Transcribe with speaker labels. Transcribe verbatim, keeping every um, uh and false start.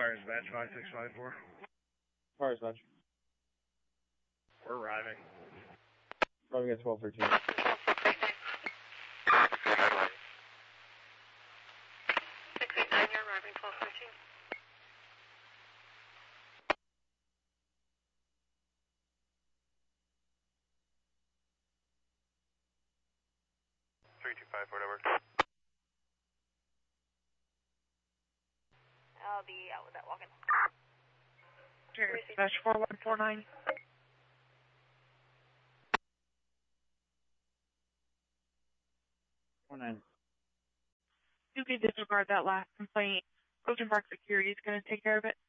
Speaker 1: Fire dispatch five six five four.
Speaker 2: Fire dispatch.
Speaker 1: We're arriving.
Speaker 2: Arriving at twelve thirteen.
Speaker 3: three two five, whatever.
Speaker 4: I'll be out with that walking.
Speaker 5: Dispatch four one four nine.
Speaker 2: Four nine.
Speaker 5: You can disregard that last complaint. Ocean Park Security is going to take care of it.